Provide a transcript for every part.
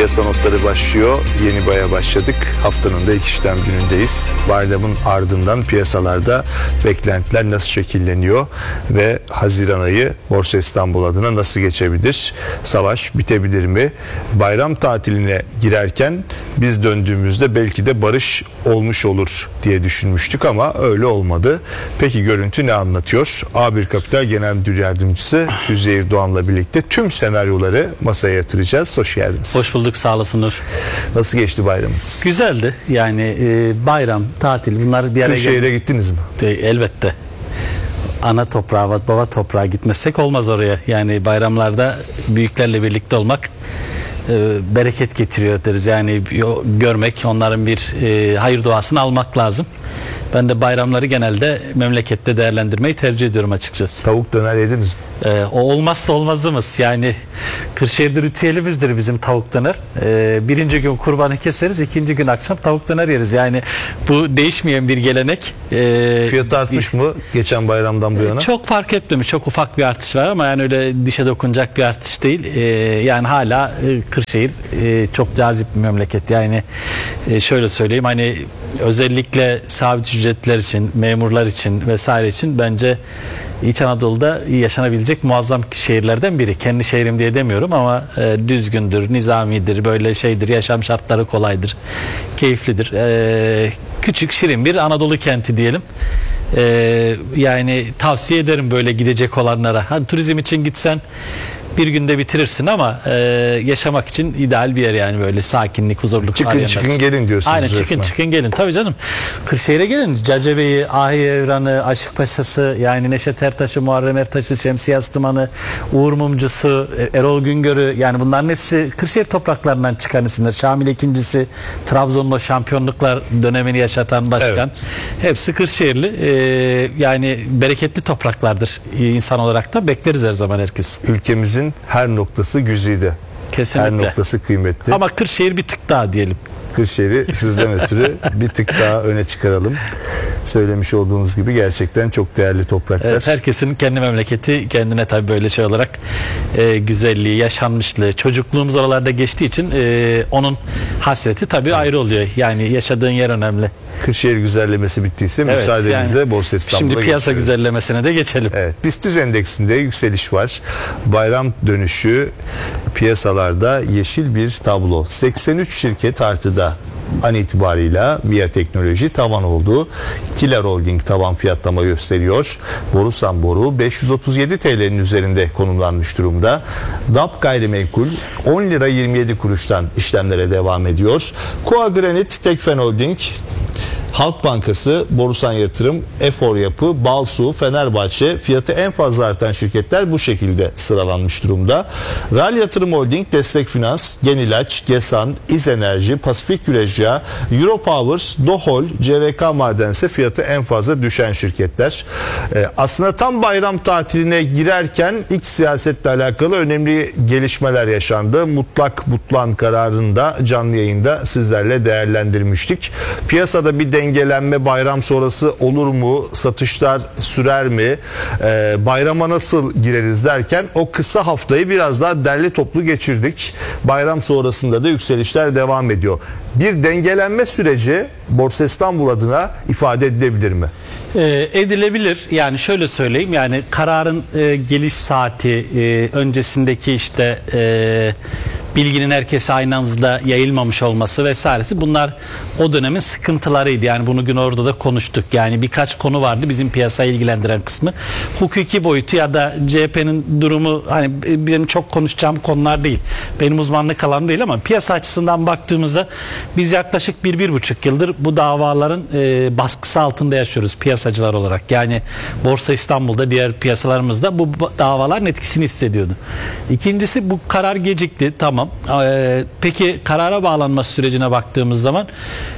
Piyasa notları başlıyor. Yeni baya başladık. Haftanın da ilk işlem günündeyiz. Bayramın ardından piyasalarda beklentiler nasıl şekilleniyor ve Haziran ayı Borsa İstanbul adına nasıl geçebilir? Savaş bitebilir mi? Bayram tatiline girerken biz döndüğümüzde belki de barış olmuş olur diye düşünmüştük ama öyle olmadı. Peki görüntü ne anlatıyor? A1 Kapital Genel Müdür Yardımcısı Üzeyir Doğan'la birlikte tüm senaryoları masaya yatıracağız. Hoş geldiniz. Hoş bulduk, sağ olasın Nur. Nasıl geçti bayramınız? Güzeldi. Yani bayram, tatil bunlar bir araya Kırşehir'e gittiniz mi? Elbette. Ana toprağa, baba toprağa gitmezsek olmaz oraya. Yani bayramlarda büyüklerle birlikte olmak bereket getiriyor deriz. Yani görmek, onların bir hayır duasını almak lazım. Ben de bayramları genelde memlekette değerlendirmeyi tercih ediyorum açıkçası. Tavuk döner yediniz mi? O olmazsa olmazımız. Yani Kırşehir'de ritüelimizdir bizim tavuk döner. Birinci gün kurbanı keseriz, ikinci gün akşam tavuk döner yeriz. Yani bu değişmeyen bir gelenek. Fiyatı artmış mı geçen bayramdan bu yana? Çok fark etmemiş. Çok ufak bir artış var ama yani öyle dişe dokunacak bir artış değil. Yani hala Kırşehir çok cazip bir memleket. Yani şöyle söyleyeyim, hani özellikle sabit ücretler için, memurlar için vesaire için bence İç Anadolu'da yaşanabilecek muazzam şehirlerden biri. Kendi şehrim diye demiyorum ama düzgündür, nizamidir, böyle şeydir, yaşam şartları kolaydır, keyiflidir. Küçük, şirin bir Anadolu kenti diyelim. Yani tavsiye ederim böyle gidecek olanlara. Hani turizm için gitsen bir günde bitirirsin ama yaşamak için ideal bir yer, yani böyle sakinlik, huzurluk. Çıkın gelin diyorsunuz. Aynen, çıkın gelin. Tabii canım. Kırşehir'e gelin. Cacebe'yi, Ahi Evran'ı, Aşıkpaşa'sı, yani Neşet Ertaş'ı, Muharrem Ertaş'ı, Şemsiye Astıman'ı, Uğur Mumcu'su, Erol Güngör'ü, yani bunların hepsi Kırşehir topraklarından çıkan isimler. Şamil ikincisi, Trabzon'da şampiyonluklar dönemini yaşatan başkan. Evet. Hepsi Kırşehirli. Yani bereketli topraklardır. İnsan olarak da bekleriz her zaman herkes. Ülkemizin her noktası güzide. Kesinlikle. Her noktası kıymetli. Ama Kırşehir bir tık daha diyelim. Kırşehir'i sizden ötürü bir tık daha öne çıkaralım. Söylemiş olduğunuz gibi gerçekten çok değerli topraklar. Evet, herkesin kendi memleketi kendine tabii böyle şey olarak güzelliği, yaşanmışlığı, çocukluğumuz oralarda geçtiği için onun hasreti tabii ayrı oluyor. Yani yaşadığın yer önemli. Kırşehir güzellemesi bittiyse müsaadenizle yani, Borsa İstanbul'a şimdi piyasa güzellemesine de geçelim. Evet, BIST endeksinde yükseliş var. Bayram dönüşü piyasalarda yeşil bir tablo. 83 şirket artıda. An itibarıyla MİA Teknoloji tavan oldu. Kiler Holding tavan fiyatlama gösteriyor. Borusan Boru 537 TL'nin üzerinde konumlanmış durumda. DAP Gayrimenkul 10 lira 27 kuruştan işlemlere devam ediyor. Koa Granit, Tekfen Holding, Halk Bankası, Borusan Yatırım, Efor Yapı, Balsu, Fenerbahçe, fiyatı en fazla artan şirketler bu şekilde sıralanmış durumda. RAL Yatırım Holding, Destek Finans, Genilaç, Gesan, İzenerji, Pasifik Güreşya, Europower, Dohol, CVK Madense fiyatı en fazla düşen şirketler. Aslında tam bayram tatiline girerken iç siyasetle alakalı önemli gelişmeler yaşandı. Mutlak Butlan kararında canlı yayında sizlerle değerlendirmiştik. Piyasada bir dengelenme bayram sonrası olur mu? Satışlar sürer mi? Bayrama nasıl gireriz derken o kısa haftayı biraz daha derli toplu geçirdik. Bayram sonrasında da yükselişler devam ediyor. Bir dengelenme süreci Borsa İstanbul adına ifade edilebilir mi? Edilebilir. Yani şöyle söyleyeyim, yani kararın geliş saati, öncesindeki işte bilginin herkese aynı anda yayılmamış olması vesairesi, bunlar o dönemin sıkıntılarıydı. Yani bunu gün orada da konuştuk. Yani birkaç konu vardı bizim piyasayı ilgilendiren kısmı. Hukuki boyutu ya da CHP'nin durumu, hani benim çok konuşacağım konular değil. Benim uzmanlık alanım değil ama piyasa açısından baktığımızda biz yaklaşık 1-1,5 yıldır bu davaların baskısı altında yaşıyoruz piyasacılar olarak. Yani Borsa İstanbul'da, diğer piyasalarımızda bu davaların etkisini hissediyordu. İkincisi, bu karar gecikti. Tamam. Peki karara bağlanması sürecine baktığımız zaman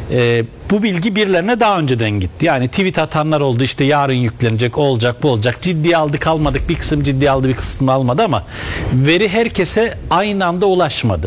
bu bilgi birilerine daha önceden gitti. Yani tweet atanlar oldu, işte yarın yüklenecek, olacak, bu olacak. Ciddiye aldık, almadık. Bir kısım ciddiye aldı, bir kısım almadı ama veri herkese aynı anda ulaşmadı.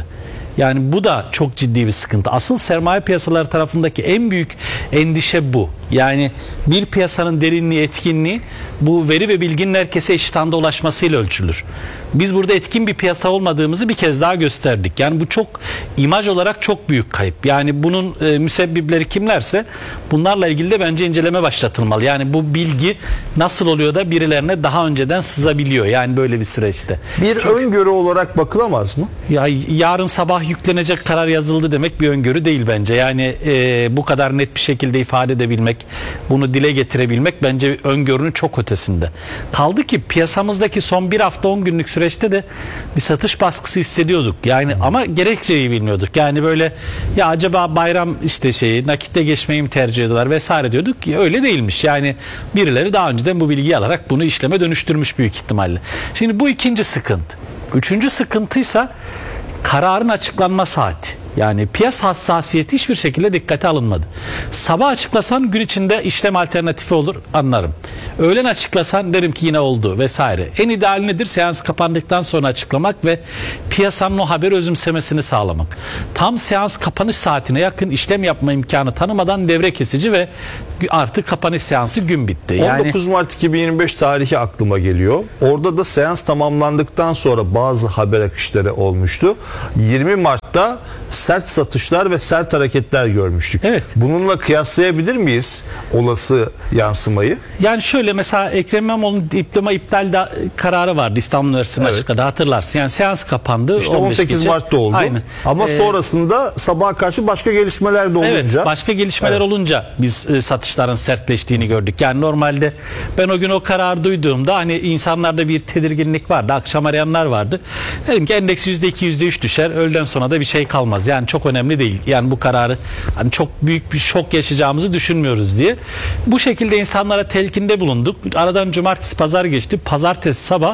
Yani bu da çok ciddi bir sıkıntı. Asıl sermaye piyasaları tarafındaki en büyük endişe bu. Yani bir piyasanın derinliği, etkinliği bu veri ve bilginin herkese eşit anda ulaşmasıyla ölçülür. Biz burada etkin bir piyasa olmadığımızı bir kez daha gösterdik. Yani bu çok imaj olarak çok büyük kayıp. Yani bunun müsebbipleri kimlerse bunlarla ilgili de bence inceleme başlatılmalı. Yani bu bilgi nasıl oluyor da birilerine daha önceden sızabiliyor. Yani böyle bir süreçte. Bir öngörü olarak bakılamaz mı? Ya yarın sabah yüklenecek karar yazıldı demek bir öngörü değil bence. Yani bu kadar net bir şekilde ifade edebilmek, bunu dile getirebilmek bence öngörünün çok ötesinde. Kaldı ki piyasamızdaki son bir hafta 10 günlük süreçte de bir satış baskısı hissediyorduk. Yani ama gerekçeyi bilmiyorduk. Yani böyle ya acaba bayram işte nakitte geçmeyi mi tercih ediyorlar vesaire diyorduk ki öyle değilmiş. Yani birileri daha önceden bu bilgiyi alarak bunu işleme dönüştürmüş büyük ihtimalle. Şimdi bu ikinci sıkıntı. Üçüncü sıkıntıysa kararın açıklanma saati. Yani piyasa hassasiyeti hiçbir şekilde dikkate alınmadı. Sabah açıklasan gün içinde işlem alternatifi olur, anlarım. Öğlen açıklasan derim ki yine oldu vesaire. En ideal nedir? Seans kapandıktan sonra açıklamak ve piyasanın o haberi özümsemesini sağlamak. Tam seans kapanış saatine yakın işlem yapma imkanı tanımadan devre kesici ve artık kapanış seansı gün bitti. Yani 19 Mart 2025 tarihi aklıma geliyor. Orada da seans tamamlandıktan sonra bazı haber akışları olmuştu. 20 Mart'ta sert satışlar ve sert hareketler görmüştük. Evet. Bununla kıyaslayabilir miyiz olası yansımayı? Yani şöyle mesela Ekrem İmamoğlu'nun diploma iptal kararı vardı İstanbul Üniversitesi'nin açıkladı, hatırlarsın. Yani seans kapandı. İşte 18 Mart'ta oldu. Aynen. Ama sonrasında sabaha karşı başka gelişmeler de olunca. Evet, başka gelişmeler olunca biz satışların sertleştiğini gördük. Yani normalde ben o gün o kararı duyduğumda hani insanlarda bir tedirginlik vardı. Akşam arayanlar vardı. Dedim ki endeks %2 %3 düşer. Öğleden sonra da bir şey kalmaz. Yani çok önemli değil. Yani bu kararı hani çok büyük bir şok yaşayacağımızı düşünmüyoruz diye. Bu şekilde insanlara telkinde bulunduk. Aradan cumartesi pazar geçti. Pazartesi sabah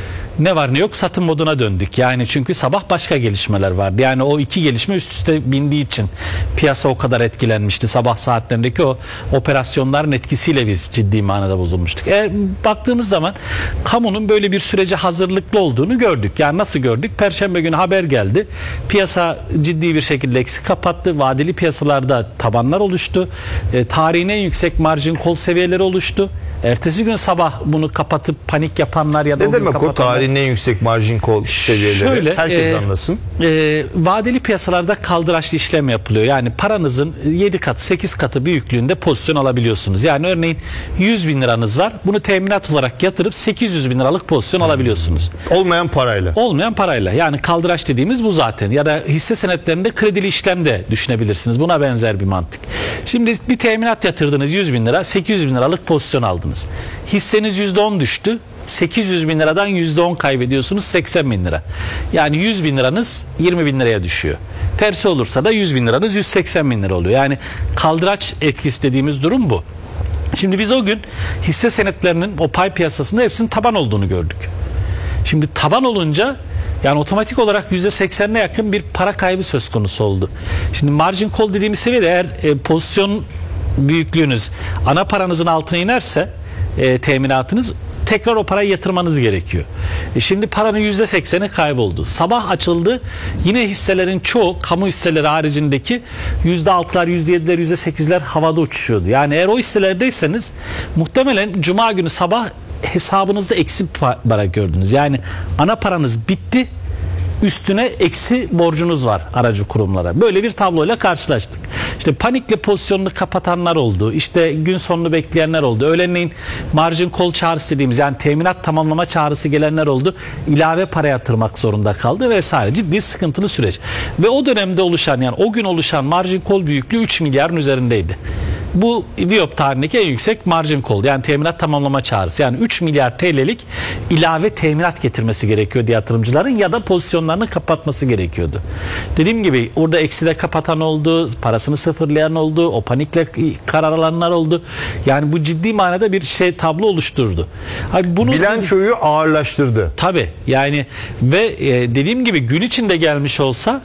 ne var ne yok satım moduna döndük. Yani çünkü sabah başka gelişmeler vardı. Yani o iki gelişme üst üste bindiği için piyasa o kadar etkilenmişti. Sabah saatlerindeki o operasyonların etkisiyle biz ciddi manada bozulmuştuk. Baktığımız zaman kamunun böyle bir sürece hazırlıklı olduğunu gördük. Yani nasıl gördük? Perşembe günü haber geldi. Piyasa ciddi bir şekilde eksik kapattı. Vadeli piyasalarda tabanlar oluştu. Tarihin en yüksek margin call seviyeleri oluştu. Ertesi gün sabah bunu kapatıp panik yapanlar ya da ne demek o tarihin en yüksek margin call seviyeleri? Şöyle, herkes anlasın. Vadeli piyasalarda kaldıraçlı işlem yapılıyor. Yani paranızın 7 katı 8 katı büyüklüğünde pozisyon alabiliyorsunuz. Yani örneğin 100 bin liranız var. Bunu teminat olarak yatırıp 800 bin liralık pozisyon alabiliyorsunuz. Olmayan parayla. Olmayan parayla. Yani kaldıraç dediğimiz bu zaten. Ya da hisse senetlerinde kredili işlem de düşünebilirsiniz. Buna benzer bir mantık. Şimdi bir teminat yatırdınız 100 bin lira, 800 bin liralık pozisyon aldınız. Hisseniz %10 düştü. 800 bin liradan %10 kaybediyorsunuz, 80 bin lira. Yani 100 bin liranız 20 bin liraya düşüyor. Tersi olursa da 100 bin liranız 180 bin lira oluyor. Yani kaldıraç etkisi dediğimiz durum bu. Şimdi biz o gün hisse senetlerinin o pay piyasasında hepsinin taban olduğunu gördük. Şimdi taban olunca yani otomatik olarak %80'e yakın bir para kaybı söz konusu oldu. Şimdi margin call dediğimiz seviyede eğer pozisyon büyüklüğünüz ana paranızın altına inerse teminatınız tekrar o parayı yatırmanız gerekiyor. Şimdi paranın %80'i kayboldu. Sabah açıldı. Yine hisselerin çoğu kamu hisseleri haricindeki %6'lar, %7'ler, %8'ler havada uçuşuyordu. Yani eğer o hisselerdeyseniz muhtemelen Cuma günü sabah hesabınızda eksi para gördünüz. Yani ana paranız bitti. Üstüne eksi borcunuz var aracı kurumlara. Böyle bir tabloyla karşılaştık. İşte panikle pozisyonunu kapatanlar oldu. İşte gün sonunu bekleyenler oldu. Öğlenleyin margin call çağrısı dediğimiz yani teminat tamamlama çağrısı gelenler oldu. İlave para yatırmak zorunda kaldı vesaire. Ciddi sıkıntılı süreç. Ve o dönemde oluşan yani o gün oluşan margin call büyüklüğü 3 milyarın üzerindeydi. Bu Viyop tarihindeki en yüksek margin call yani teminat tamamlama çağrısı. Yani 3 milyar TL'lik ilave teminat getirmesi gerekiyordu yatırımcıların ya da pozisyonlarını kapatması gerekiyordu. Dediğim gibi orada ekside kapatan oldu, parasını sıfırlayan oldu, o panikle karar alanlar oldu. Yani bu ciddi manada bir tablo oluşturdu. Bunu bilançoyu ağırlaştırdı. Tabii yani ve dediğim gibi gün içinde gelmiş olsa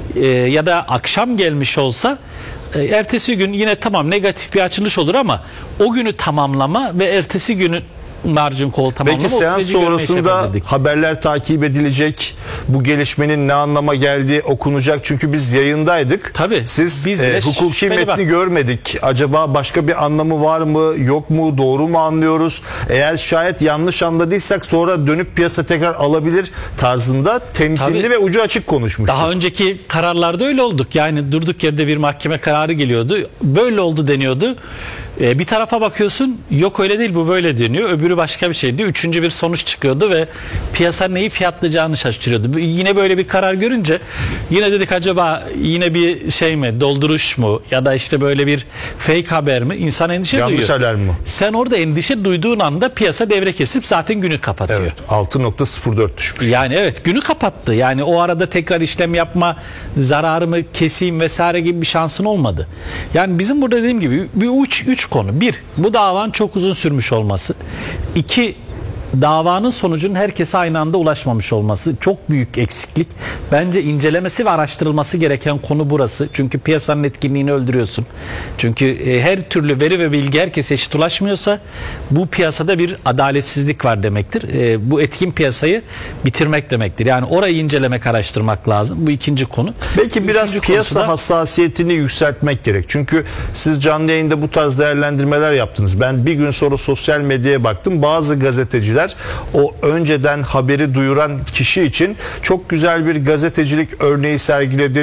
ya da akşam gelmiş olsa ertesi gün yine tamam negatif bir açılış olur ama o günü tamamlama ve ertesi günü margin call tamamlama. Belki seans süreci görmeyi sonrasında hedefledik. haberler takip edilecek. Bu gelişmenin ne anlama geldiği okunacak. Çünkü biz yayındaydık. Tabii, Siz biz de hukuki şüpheli metni baktık. görmedik. Acaba başka bir anlamı var mı? Yok mu? Doğru mu anlıyoruz? Eğer şayet yanlış anladıysak sonra dönüp piyasa tekrar alabilir tarzında temkinli Tabii. ve ucu açık konuşmuştuk. Daha önceki kararlarda öyle olduk. Yani durduk yerde bir mahkeme kararı geliyordu. Böyle oldu deniyordu. Bir tarafa bakıyorsun, yok öyle değil, bu böyle deniyor. Öbürü başka bir şeydi. Üçüncü bir sonuç çıkıyordu ve piyasa neyi fiyatlayacağını şaşırıyordu. Yine böyle bir karar görünce yine dedik acaba yine bir şey mi, dolduruş mu ya da işte böyle bir fake haber mi? İnsan endişe Yanlış duyuyor. alarm mı? Sen orada endişe duyduğun anda piyasa devre kesip zaten günü kapatıyor. Evet, 6.04 düşmüş. Yani evet, günü kapattı. Yani o arada tekrar işlem yapma, zararımı keseyim vesaire gibi bir şansın olmadı. Yani bizim burada dediğim gibi bir üç konu. Bir, bu davanın çok uzun sürmüş olması. İki, davanın sonucunun herkese aynı anda ulaşmamış olması çok büyük eksiklik. Bence incelemesi ve araştırılması gereken konu burası. Çünkü piyasanın etkinliğini öldürüyorsun. Çünkü her türlü veri ve bilgi herkese eşit ulaşmıyorsa bu piyasada bir adaletsizlik var demektir. Bu etkin piyasayı bitirmek demektir. Yani orayı incelemek, araştırmak lazım. Bu ikinci konu. Belki biraz Üçüncü piyasa konusu da- hassasiyetini yükseltmek gerek. Çünkü siz canlı yayında bu tarz değerlendirmeler yaptınız. Ben bir gün sonra sosyal medyaya baktım. Bazı gazeteciler o önceden haberi duyuran kişi için çok güzel bir gazetecilik örneği sergiledi.